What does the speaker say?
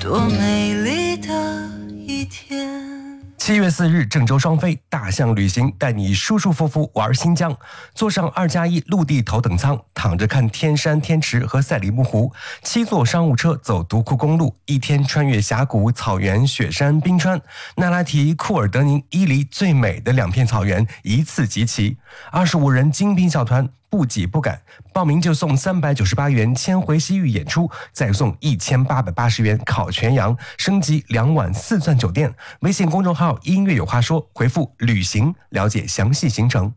多美丽的一天。 7月4日，郑州双飞大象旅行带你舒舒服服玩新疆，坐上2+1陆地头等舱，躺着看天山天池和赛里木湖；7座商务车走独库公路，一天穿越峡谷、草原、雪山、冰川，那拉提、库尔德宁、伊犁最美的2片草原一次集齐。25人精品小团。不挤不赶，报名就送398元千回西域演出，再送1880元烤全羊，升级2晚4钻酒店。微信公众号音乐有话说，回复旅行了解详细行程。